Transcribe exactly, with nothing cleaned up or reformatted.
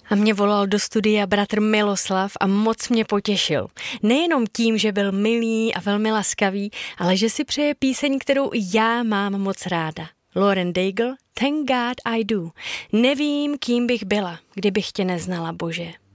A mě volal do studia bratr Miloslav a moc mě potěšil. Nejenom tím, že byl milý a velmi laskavý, ale že si přeje píseň, kterou i já mám moc ráda. Lauren Daigle, Thank God I Do. Nevím, kým bych byla, kdybych tě neznala, Bože.